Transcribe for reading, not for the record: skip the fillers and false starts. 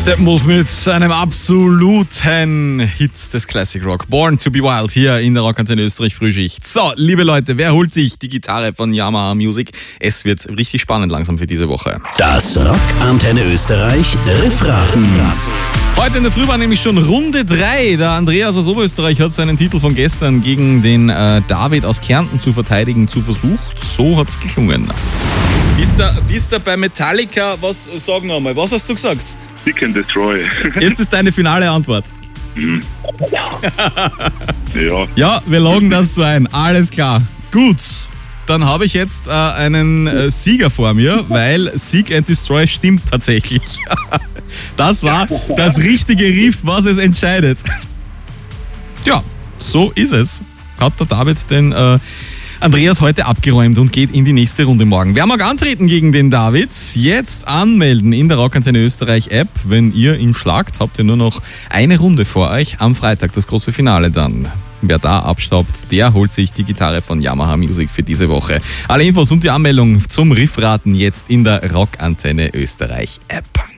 Steppenwolf mit einem absoluten Hit des Classic Rock. Born to be Wild hier in der Rockantenne Österreich Frühschicht. So, liebe Leute, wer holt sich die Gitarre von Yamaha Music? Es wird richtig spannend langsam für diese Woche. Das Rockantenne Österreich Riffraten. Heute in der Früh war nämlich schon Runde 3. Der Andreas aus Oberösterreich hat seinen Titel von gestern gegen den David aus Kärnten zu verteidigen versucht. So hat's geklungen. Bist du bei Metallica? Was, sag noch mal, was hast du gesagt? Seek and Destroy. Ist das deine finale Antwort? Ja. Ja, wir loggen das so ein. Alles klar. Gut. Dann habe ich jetzt einen Sieger vor mir, weil Seek and Destroy stimmt tatsächlich. Das war das richtige Riff, was es entscheidet. Ja, so ist es. Hat der David den Andreas heute abgeräumt und geht in die nächste Runde morgen. Wer mag antreten gegen den David? Jetzt anmelden in der Rockantenne Österreich App. Wenn ihr ihn schlagt, habt ihr nur noch eine Runde vor euch. Am Freitag das große Finale dann. Wer da abstaubt, der holt sich die Gitarre von Yamaha Music für diese Woche. Alle Infos und die Anmeldung zum Riffraten jetzt in der Rockantenne Österreich App.